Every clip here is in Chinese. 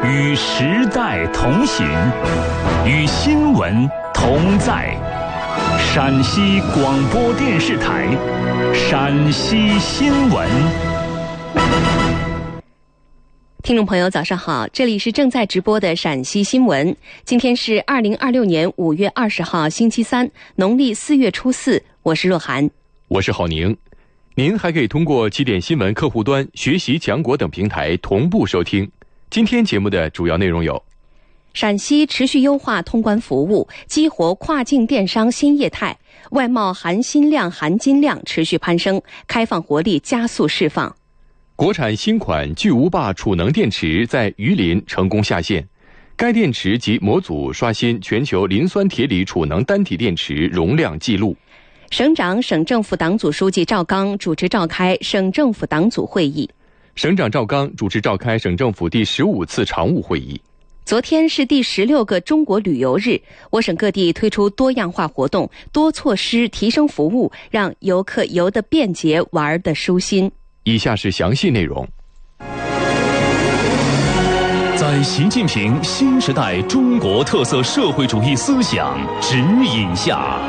与时代同行，与新闻同在。陕西广播电视台陕西新闻。 听众朋友早上好，这里是正在直播的陕西新闻。今天是2026年5月20号星期三，农历4月初4，我是若涵， 我是郝宁。您还可以通过起点新闻客户端、学习强国等平台同步收听。今天节目的主要内容有： 陕西持续优化通关服务，激活跨境电商新业态；外贸含薪量、含金量持续攀升，开放活力加速释放。 国产新款巨无霸储能电池在榆林成功下线，该电池及模组刷新全球磷酸铁锂储能单体电池容量纪录。 省长、省政府党组书记赵刚主持召开省政府党组会议。 省长赵刚主持召开省政府第15次常务会议。 昨天是第16个中国旅游日，我省各地推出多样化活动、多措施提升服务，让游客游得便捷，玩得舒心。 以下是详细内容。 在习近平新时代中国特色社会主义思想指引下，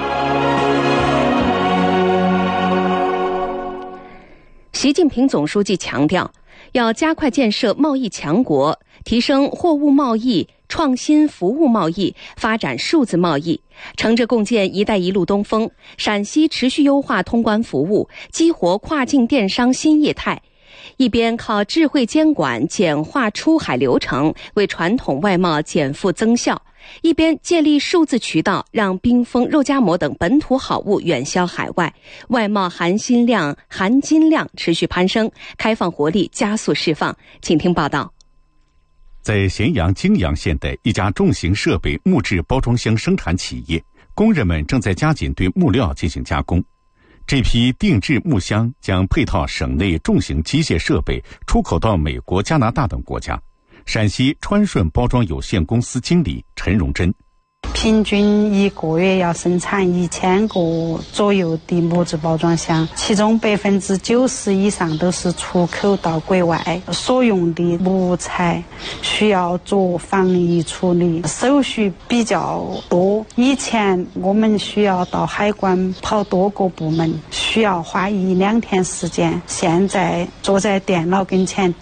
习近平总书记强调，要加快建设贸易强国，提升货物贸易、创新服务贸易，发展数字贸易，乘着共建“一带一路”东风，陕西持续优化通关服务，激活跨境电商新业态。一边靠智慧监管简化出海流程，为传统外贸减负增效，一边建立数字渠道，让冰峰、肉夹馍等本土好物远销海外，外贸含薪量、含金量持续攀升，开放活力加速释放。请听报道。 在咸阳泾阳县的一家重型设备木质包装箱生产企业，工人们正在加紧对木料进行加工。这批定制木箱将配套省内重型机械设备出口到美国、加拿大等国家。陕西川顺包装有限公司经理陈荣珍： 平均一个月要生产1000个左右的木质包装箱，其中90%以上都是出口到国外。所用的木材需要做防疫处理，手续比较多。以前我们需要到海关跑多个部门，需要花1-2天时间。现在坐在电脑跟前